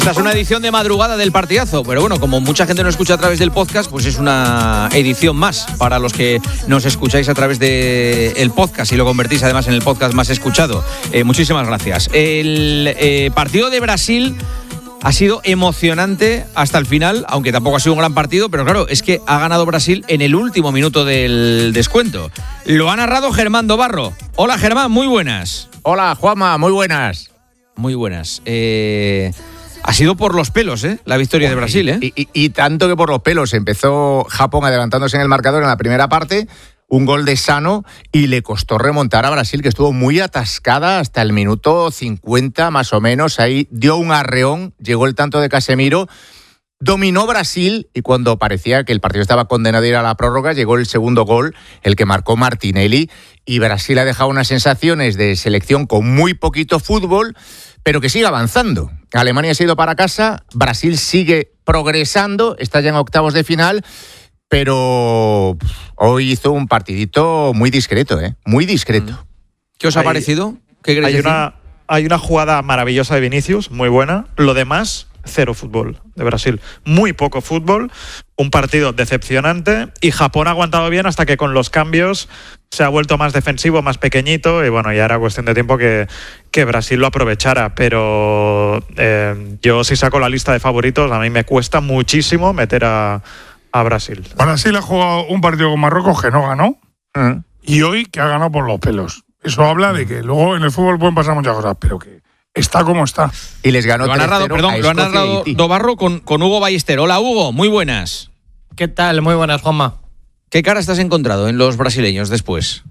Esta es una edición de madrugada del partidazo, pero bueno, como mucha gente nos escucha a través del podcast, pues es una edición más para los que nos escucháis a través del podcast y lo convertís además en el podcast más escuchado. Muchísimas gracias. El partido de Brasil ha sido emocionante hasta el final, aunque tampoco ha sido un gran partido, pero claro, es que ha ganado Brasil en el último minuto del descuento. Lo ha narrado Germán Dobarro. Hola Germán, muy buenas. Hola Juanma, muy buenas. Muy buenas. Ha sido por los pelos, la victoria de Brasil, Y tanto que por los pelos. Empezó Japón adelantándose en el marcador en la primera parte, un gol de Sano, y le costó remontar a Brasil, que estuvo muy atascada hasta el minuto 50 más o menos. Ahí dio un arreón, llegó el tanto de Casemiro, dominó Brasil, y cuando parecía que el partido estaba condenado a ir a la prórroga, llegó el segundo gol, el que marcó Martinelli, y Brasil ha dejado unas sensaciones de selección con muy poquito fútbol, pero que sigue avanzando. Alemania se ha ido para casa, Brasil sigue progresando, está ya en octavos de final, pero hoy hizo un partidito muy discreto, muy discreto. ¿Qué os ha parecido? ¿Qué queréis decir? Hay una jugada maravillosa de Vinicius, muy buena. Lo demás, cero fútbol de Brasil. Muy poco fútbol, un partido decepcionante, y Japón ha aguantado bien hasta que con los cambios se ha vuelto más defensivo, más pequeñito, y bueno, ya era cuestión de tiempo que Brasil lo aprovechara. Pero yo, si saco la lista de favoritos, a mí me cuesta muchísimo meter a Brasil. Brasil ha jugado un partido con Marruecos que no ganó, y hoy que ha ganado por los pelos. Eso habla de que luego en el fútbol pueden pasar muchas cosas, pero que está como está. Y les ganó 3-0. Lo ha narrado Dobarro con Hugo Ballester. Hola Hugo, muy buenas. ¿Qué tal? Muy buenas, Juanma. ¿Qué cara estás encontrado en los brasileños después?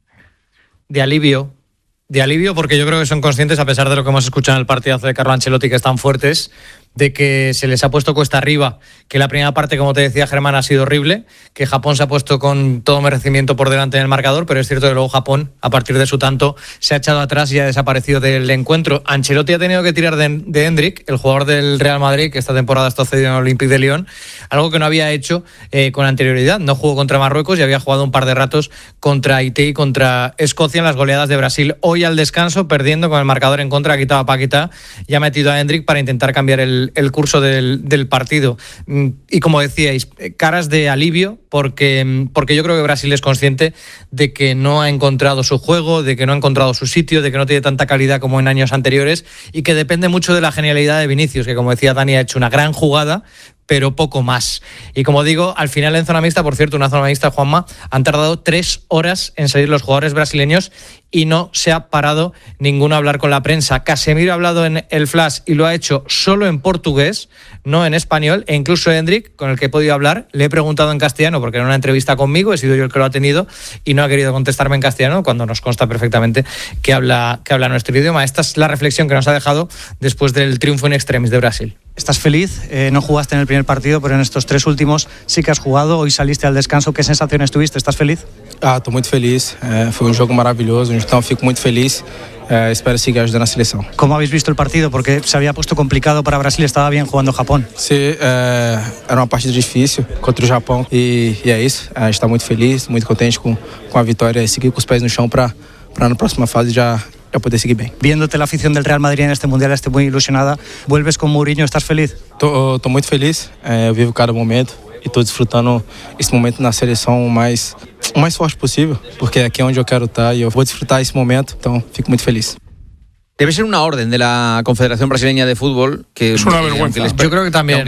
De alivio, porque yo creo que son conscientes, a pesar de lo que hemos escuchado en el partidazo de Carlo Ancelotti, que están fuertes, de que se les ha puesto cuesta arriba, que la primera parte, como te decía Germán, ha sido horrible, que Japón se ha puesto con todo merecimiento por delante en el marcador, pero es cierto que luego Japón, a partir de su tanto, se ha echado atrás y ha desaparecido del encuentro. Ancelotti ha tenido que tirar de Endrick, el jugador del Real Madrid, que esta temporada está cedido en el Olympique de Lyon, algo que no había hecho con anterioridad. No jugó contra Marruecos y había jugado un par de ratos contra Haití y contra Escocia en las goleadas de Brasil. Hoy al descanso, perdiendo con el marcador en contra, ha quitado a Paquetá y ha metido a Endrick para intentar cambiar el curso del partido. Y como decíais, caras de alivio, porque yo creo que Brasil es consciente de que no ha encontrado su juego, de que no ha encontrado su sitio, de que no tiene tanta calidad como en años anteriores, y que depende mucho de la genialidad de Vinicius, que como decía Dani, ha hecho una gran jugada, pero poco más. Y como digo, al final en zona mixta, por cierto, una zona mixta, Juanma, han tardado 3 horas en salir los jugadores brasileños y no se ha parado ninguno a hablar con la prensa. Casemiro ha hablado en el Flash y lo ha hecho solo en portugués, no en español, e incluso Endrick, con el que he podido hablar, le he preguntado en castellano, porque era una entrevista conmigo, he sido yo el que lo ha tenido, y no ha querido contestarme en castellano, cuando nos consta perfectamente que habla nuestro idioma. Esta es la reflexión que nos ha dejado después del triunfo in extremis de Brasil. ¿Estás feliz? No jugaste en el primer partido, pero en estos 3 últimos sí que has jugado. Hoy saliste al descanso. ¿Qué sensaciones tuviste? ¿Estás feliz? Estou muito feliz. Foi jogo maravilhoso, então fico muito feliz. Espero seguir ajudando a seleção. ¿Cómo habéis visto el partido? Porque se había puesto complicado para Brasil, estaba bien jugando Japón. Sí, era uma partida difícil contra o Japão e é isso. A gente está muito feliz, muito contente com a vitória e seguir com os pés no chão para na próxima fase já poder seguir bien. Viéndote la afición del Real Madrid en este Mundial, estoy muy ilusionada. ¿Vuelves con Mourinho? ¿Estás feliz? Tô muito feliz. Eu vivo cada momento e estou desfrutando esse momento na seleção o mais forte possível, porque aqui é onde eu quero estar e eu vou desfrutar esse momento, então fico muito feliz. Debe ser una orden de la Confederación Brasileña de Fútbol que es una vergüenza. Yo creo que también.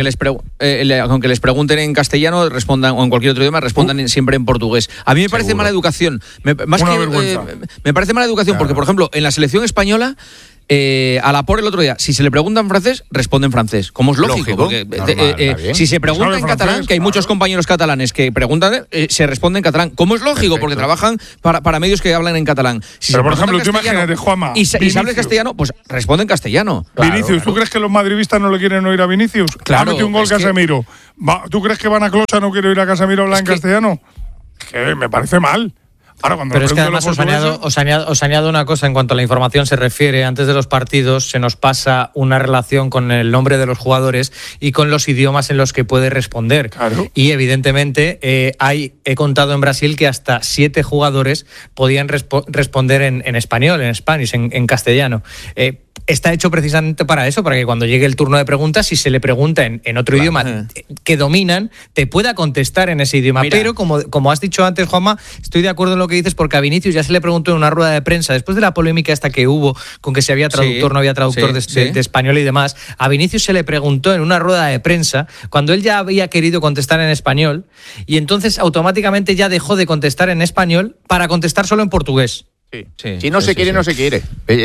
Aunque les pregunten en castellano, respondan, o en cualquier otro idioma, respondan siempre en portugués. A mí me parece mala educación. Me parece mala educación porque, por ejemplo, en la selección española, a Laporte el otro día, si se le pregunta en francés, responde en francés, como es lógico, porque normal, si se pregunta en catalán, que hay muchos compañeros catalanes que preguntan, se responde en catalán, como es lógico, porque trabajan para medios que hablan en catalán. Si pero por ejemplo, tú imagínate, Juanma, y si hablas castellano, pues responde en castellano. Vinicius, ¿tú crees que los madridistas no le quieren oír a Vinicius? Claro, ha metido un gol Casemiro. ¿Tú crees que Van a Clocha no quiere oír a Casemiro hablar en castellano? Que me parece mal. Pero es que además os añado una cosa en cuanto a la información se refiere. Antes de los partidos se nos pasa una relación con el nombre de los jugadores y con los idiomas en los que puede responder. Claro. Y evidentemente he contado en Brasil que hasta 7 jugadores podían responder en español, en castellano. está hecho precisamente para eso, para que cuando llegue el turno de preguntas, si se le pregunta en otro idioma que dominan, te pueda contestar en ese idioma. Mira. Pero como has dicho antes, Juanma, estoy de acuerdo en lo que dices, porque a Vinicius ya se le preguntó en una rueda de prensa, después de la polémica esta que hubo con que si había traductor, no había traductor de español y demás, a Vinicius se le preguntó en una rueda de prensa cuando él ya había querido contestar en español, y entonces automáticamente ya dejó de contestar en español para contestar solo en portugués. Si no se quiere, no se quiere.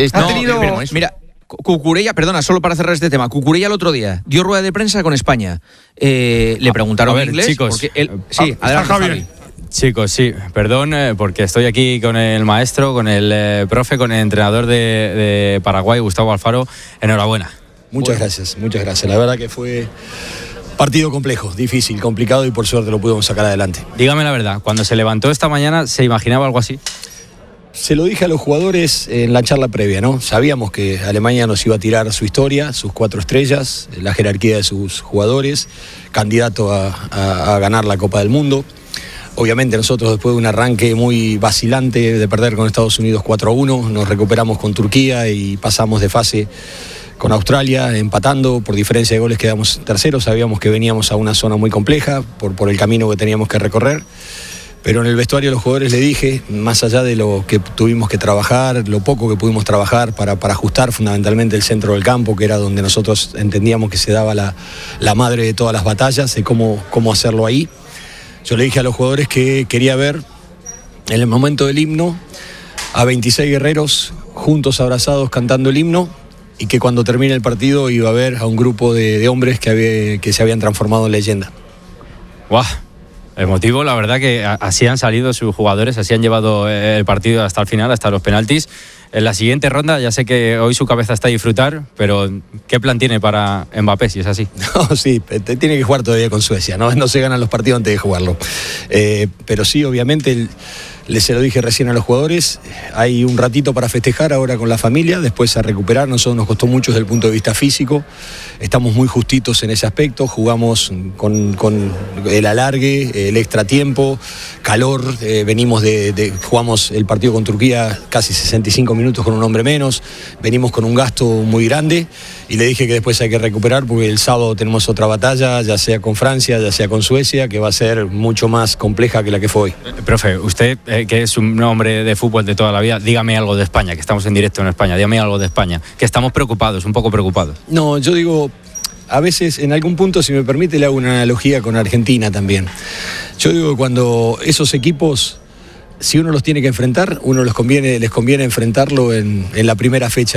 Mira, Cucurella, perdona, solo para cerrar este tema, Cucurella el otro día dio rueda de prensa con España. Le preguntaron en inglés. Chicos, adelante, Javi. Chicos, sí, perdón, porque estoy aquí con el maestro, con el profe, con el entrenador de Paraguay, Gustavo Alfaro. Enhorabuena. Muchas gracias. La verdad que fue partido complejo, difícil, complicado, y por suerte lo pudimos sacar adelante. Dígame la verdad, cuando se levantó esta mañana, ¿se imaginaba algo así? Se lo dije a los jugadores en la charla previa, ¿no? Sabíamos que Alemania nos iba a tirar su historia, sus 4 estrellas, la jerarquía de sus jugadores, candidato a ganar la Copa del Mundo. Obviamente nosotros, después de un arranque muy vacilante de perder con Estados Unidos 4-1, nos recuperamos con Turquía y pasamos de fase con Australia, empatando. Por diferencia de goles quedamos terceros. Sabíamos que veníamos a una zona muy compleja por el camino que teníamos que recorrer. Pero en el vestuario a los jugadores le dije, más allá de lo que tuvimos que trabajar, lo poco que pudimos trabajar para ajustar fundamentalmente el centro del campo, que era donde nosotros entendíamos que se daba la madre de todas las batallas, de cómo hacerlo ahí. Yo le dije a los jugadores que quería ver en el momento del himno a 26 guerreros juntos, abrazados, cantando el himno, y que cuando termine el partido iba a ver a un grupo de hombres que se habían transformado en leyenda. ¡Guau! Emotivo, la verdad que así han salido sus jugadores, así han llevado el partido hasta el final, hasta los penaltis. En la siguiente ronda, ya sé que hoy su cabeza está a disfrutar, pero ¿qué plan tiene para Mbappé si es así? No, sí, tiene que jugar todavía con Suecia, no se ganan los partidos antes de jugarlo. Pero sí, obviamente, se lo dije recién a los jugadores, hay un ratito para festejar ahora con la familia, después a recuperar. Nosotros nos costó mucho desde el punto de vista físico, estamos muy justitos en ese aspecto, jugamos con el alargue, el extra tiempo, calor, jugamos el partido con Turquía casi 65 minutos con un hombre menos, venimos con un gasto muy grande, y le dije que después hay que recuperar porque el sábado tenemos otra batalla, ya sea con Francia, ya sea con Suecia, que va a ser mucho más compleja que la que fue hoy. Profe, usted que es un hombre de fútbol de toda la vida, dígame algo de España, que estamos en directo en España, dígame algo de España, que estamos preocupados, un poco preocupados. No, yo digo, a veces en algún punto, si me permite, le hago una analogía con Argentina también. Yo digo que cuando esos equipos, si uno los tiene que enfrentar, les conviene enfrentarlo en la primera fecha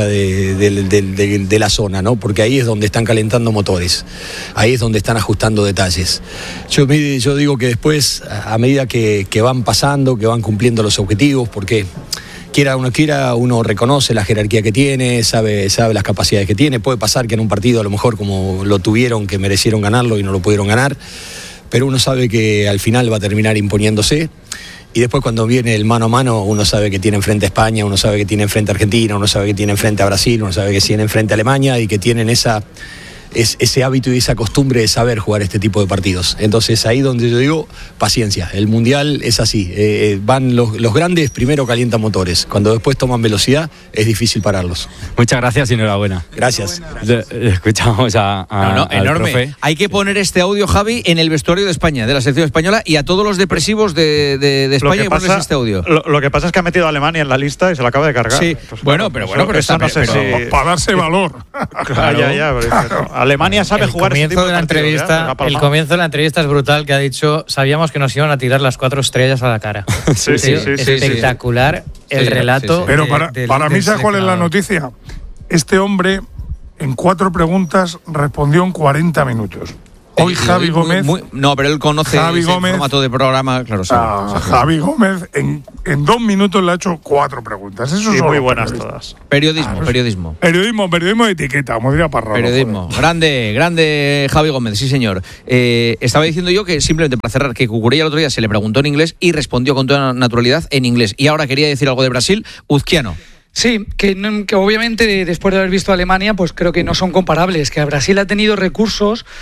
de la zona, ¿no? Porque ahí es donde están calentando motores, ahí es donde están ajustando detalles. Yo digo que después, a medida que van pasando, que van cumpliendo los objetivos, porque quiera uno reconoce la jerarquía que tiene, sabe las capacidades que tiene. Puede pasar que en un partido, a lo mejor como lo tuvieron, que merecieron ganarlo y no lo pudieron ganar, pero uno sabe que al final va a terminar imponiéndose. Y después, cuando viene el mano a mano, uno sabe que tiene enfrente a España, uno sabe que tiene enfrente a Argentina, uno sabe que tiene enfrente a Brasil, uno sabe que tiene enfrente a Alemania, y que tienen ese hábito y esa costumbre de saber jugar este tipo de partidos. Entonces, ahí donde yo digo, paciencia. El Mundial es así. Van los grandes, primero calientan motores. Cuando después toman velocidad, es difícil pararlos. Muchas gracias y enhorabuena. Gracias. Escuchamos al enorme. profe. Hay que poner este audio, Javi, en el vestuario de España, de la selección española, y a todos los depresivos de España que pones este audio. Lo que pasa es que ha metido a Alemania en la lista y se la acaba de cargar. Sí, pues, bueno, pero eso no sé si... Para darse valor. Claro. Pero Alemania sabe jugar ese tipo de partidos, el comienzo de la entrevista es brutal, que ha dicho, sabíamos que nos iban a tirar las 4 estrellas a la cara. Sí, espectacular el relato. Pero para mí, ¿sabes cuál es la noticia? Este hombre, en 4 preguntas, respondió en 40 minutos. Hoy Javi Gómez... no, pero él conoce el formato de programa, claro. Javi Gómez en 2 minutos le ha hecho 4 preguntas. Eso y son muy buenas todas. Periodismo de etiqueta, como diría Parrado. Periodismo. Grande Javi Gómez, sí señor. Estaba diciendo yo que, simplemente para cerrar, que Cucurella el otro día se le preguntó en inglés y respondió con toda naturalidad en inglés. Y ahora quería decir algo de Brasil, Uzquiano. Sí, que obviamente después de haber visto a Alemania, pues creo que no son comparables, que Brasil ha tenido recursos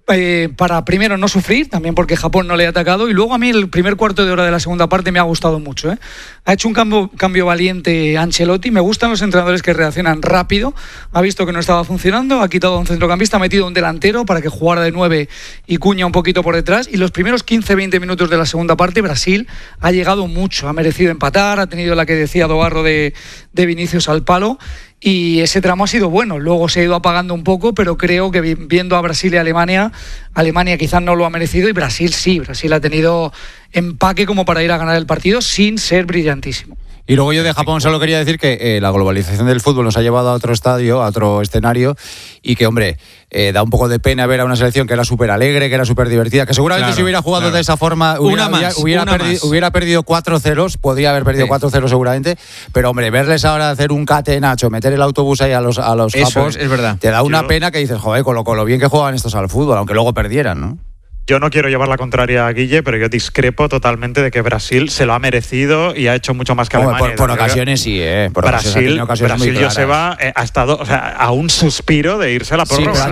para primero no sufrir, también porque Japón no le ha atacado, y luego a mí el primer cuarto de hora de la segunda parte me ha gustado mucho. Ha hecho un cambio valiente Ancelotti. Me gustan los entrenadores que reaccionan rápido. Ha visto que no estaba funcionando, ha quitado a un centrocampista, ha metido un delantero para que jugara de 9 y Cuña un poquito por detrás, y los primeros 15-20 minutos de la segunda parte Brasil ha llegado mucho, ha merecido empatar, ha tenido la que decía Dobarro de Vinicius al palo, y ese tramo ha sido bueno. Luego se ha ido apagando un poco, pero creo que viendo a Brasil y Alemania quizás no lo ha merecido, y Brasil sí. Brasil ha tenido empaque como para ir a ganar el partido sin ser brillantísimo. Y luego yo de Japón solo quería decir que la globalización del fútbol nos ha llevado a otro estadio, a otro escenario, y que, hombre, da un poco de pena ver a una selección que era súper alegre, que era súper divertida, que seguramente si hubiera jugado de esa forma hubiera perdido 4-0, podría haber perdido 4-0 seguramente, pero, hombre, verles ahora hacer un catenacho, meter el autobús ahí a los japos, es verdad. Te da una pena que dices, joder, con lo bien que juegan estos al fútbol, aunque luego perdieran, ¿no? Yo no quiero llevar la contraria a Guille, pero yo discrepo totalmente de que Brasil se lo ha merecido y ha hecho mucho más que Alemania. Por ocasiones sí, Brasil Joseba ha estado, a un suspiro de irse a la prórroga.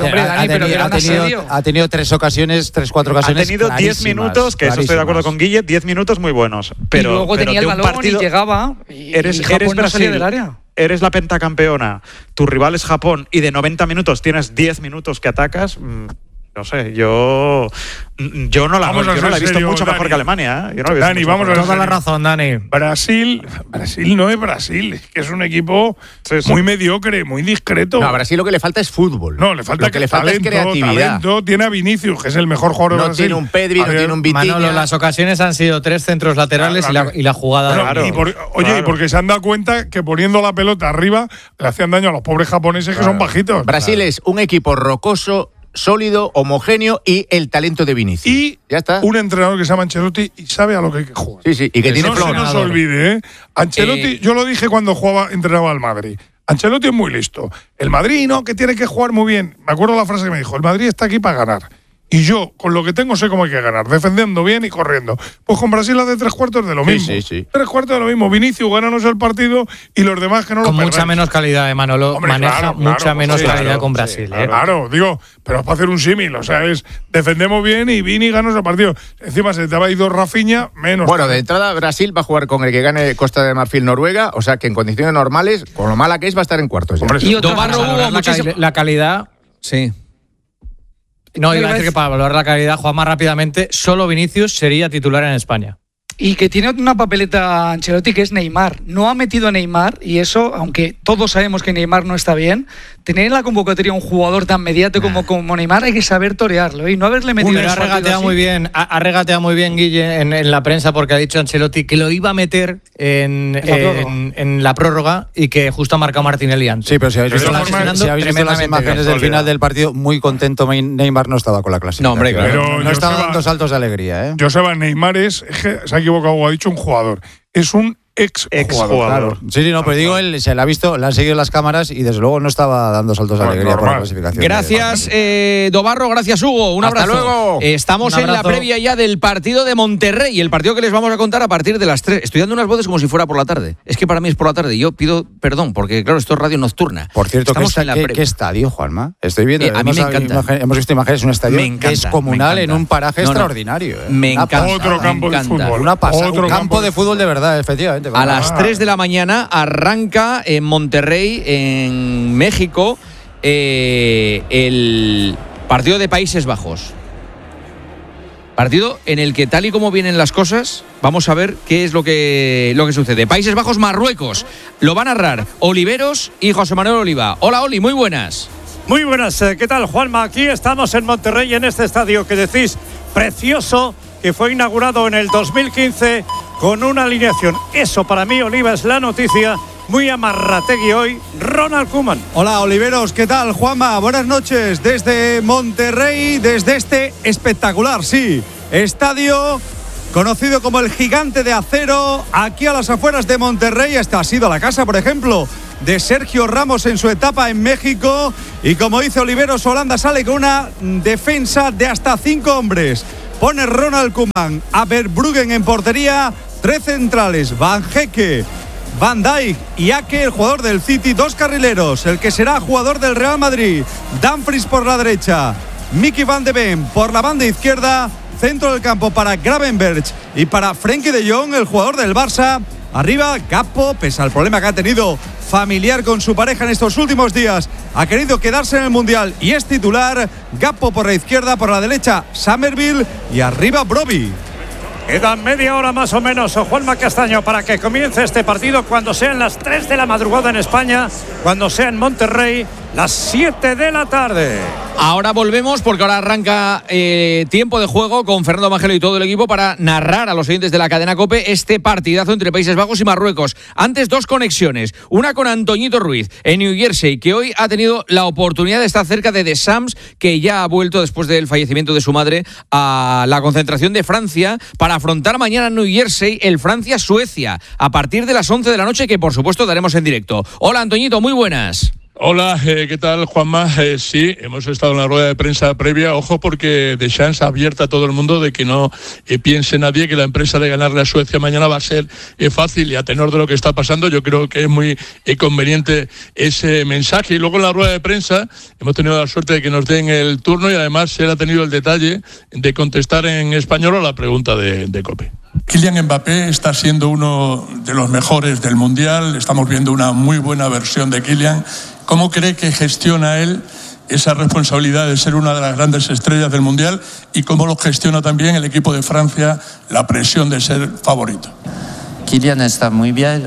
Ha tenido 4 ocasiones. Ha tenido 10 minutos, que eso estoy de acuerdo con Guille, 10 minutos muy buenos. Pero, y luego tenía el balón y llegaba, eres Japón no Brasil, salía del área. Eres la pentacampeona, tu rival es Japón, y de 90 minutos tienes 10 minutos que atacas. No sé, yo no la he visto mucho mejor que Alemania. Dani, vamos a ver. Toda la razón, Dani. Brasil no es Brasil, es que es un equipo muy mediocre, muy discreto. No, a Brasil lo que le falta es fútbol. No, le falta es creatividad. Tiene a Vinicius, que es el mejor jugador de Brasil. No tiene un Pedri, no tiene un Vitinha. Manolo, las ocasiones han sido 3 centros laterales y la jugada. Y porque se han dado cuenta que poniendo la pelota arriba le hacían daño a los pobres japoneses que son bajitos. Brasil es un equipo rocoso, sólido, homogéneo, y el talento de Vinicius. Y ya está. Un entrenador que se llama Ancelotti y sabe a lo que hay que jugar. Sí, y que tiene flor. No se nos olvide, Ancelotti, yo lo dije cuando entrenaba al Madrid. Ancelotti es muy listo. El Madrid, que tiene que jugar muy bien. Me acuerdo la frase que me dijo: el Madrid está aquí para ganar. Y yo, con lo que tengo, sé cómo hay que ganar, defendiendo bien y corriendo. Pues con Brasil hace 3/4 de lo mismo. Sí. 3/4 de lo mismo. Vinicius, gánanos el partido, y los demás que no lo Con perdemos. mucha menos calidad, Manolo. Hombre, maneja mucha menos calidad con Brasil. Claro, digo, pero es para hacer un símil. O sea, defendemos bien y Vini ganos el partido. Encima se te ha ido Rafinha, menos. Bueno, de entrada, Brasil va a jugar con el que gane Costa de Marfil-Noruega. O sea, que en condiciones normales, con lo mala que es, va a estar en cuartos. Hombre, y la calidad. Sí. No, iba a decir que para valorar la calidad, jugar más rápidamente, solo Vinicius sería titular en España. Y que tiene una papeleta Ancelotti que es Neymar. No ha metido a Neymar, y eso, aunque todos sabemos que Neymar no está bien, tener en la convocatoria un jugador tan mediático como Neymar hay que saber torearlo, y no haberle metido ha regateado muy bien Guille en la prensa, porque ha dicho Ancelotti que lo iba a meter en la prórroga y que justo ha marcado Martinelli antes. Sí, pero si habéis visto las imágenes del final del partido, muy contento Neymar no estaba con la clase. No, hombre, claro. No estaba dando saltos de alegría. Joseba, Neymar es que se ha equivocado, ha dicho un jugador. Es un ex-jugador. Claro. Sí, pero digo, él se la ha visto, le han seguido las cámaras y desde luego no estaba dando saltos de alegría por la clasificación. Gracias, Dobarro, gracias, Hugo. Un abrazo. Hasta luego. Estamos en la previa ya del partido de Monterrey, el partido que les vamos a contar a partir de las 3. Estoy dando unas voces como si fuera por la tarde. Es que para mí es por la tarde. Yo pido perdón, porque claro, esto es radio nocturna. Por cierto, ¿qué estadio, Juanma? Estoy viendo. A mí me encanta. Hemos visto imágenes, un estadio descomunal en un paraje extraordinario. Me encanta. Otro campo de fútbol. Un campo de fútbol de verdad, efectivamente. A las 3 de la mañana arranca en Monterrey, en México, el partido de Países Bajos. Partido en el que, tal y como vienen las cosas, vamos a ver qué es lo que sucede. Países Bajos, Marruecos. Lo va a narrar Oliveros y José Manuel Oliva. Hola, Oli, muy buenas. Muy buenas, ¿qué tal, Juanma? Aquí estamos en Monterrey, en este estadio que decís precioso, que fue inaugurado en el 2015 con una alineación. Eso para mí, Oliva, es la noticia. Muy amarrategui hoy, Ronald Koeman. Hola, Oliveros, ¿qué tal, Juanma? Buenas noches desde Monterrey, desde este espectacular, estadio conocido como el Gigante de Acero, aquí a las afueras de Monterrey. Esta ha sido la casa, por ejemplo, de Sergio Ramos en su etapa en México, y como dice Oliveros, Holanda sale con una defensa de hasta 5 hombres. Pone Ronald Koeman a Verbruggen en portería, 3 centrales, Van Hecke, Van Dijk y Ake, el jugador del City, 2 carrileros, el que será jugador del Real Madrid, Dumfries por la derecha, Mickey van de Ven por la banda izquierda, centro del campo para Gravenberch y para Frenkie de Jong, el jugador del Barça. Arriba, Gakpo, pese al problema que ha tenido familiar con su pareja en estos últimos días, ha querido quedarse en el Mundial y es titular. Gakpo por la izquierda, por la derecha Summerville y arriba Brobbey. Queda media hora más o menos, Juanma Castaño, para que comience este partido cuando sean las 3 de la madrugada en España, cuando sea en Monterrey, las 7 de la tarde. Ahora volvemos porque ahora arranca tiempo de juego con Fernando Mangelo y todo el equipo para narrar a los oyentes de la cadena COPE este partidazo entre Países Bajos y Marruecos. Antes, dos conexiones. Una con Antoñito Ruiz en New Jersey, que hoy ha tenido la oportunidad de estar cerca de The Shams, que ya ha vuelto después del fallecimiento de su madre a la concentración de Francia para afrontar mañana en New Jersey el Francia-Suecia a partir de las 11 de la noche, que por supuesto daremos en directo. Hola Antoñito, muy buenas. Hola, ¿qué tal, Juanma? Sí, hemos estado en la rueda de prensa previa. Ojo, porque Deschamps abierta a todo el mundo de que no piense nadie que la empresa de ganarle a Suecia mañana va a ser fácil, y a tenor de lo que está pasando yo creo que es muy conveniente ese mensaje. Y luego en la rueda de prensa hemos tenido la suerte de que nos den el turno y además él ha tenido el detalle de contestar en español a la pregunta de COPE. Kylian Mbappé está siendo uno de los mejores del Mundial, estamos viendo una muy buena versión de Kylian. ¿Cómo cree que gestiona él esa responsabilidad de ser una de las grandes estrellas del Mundial y cómo lo gestiona también el equipo de Francia la presión de ser favorito? Kylian está muy bien,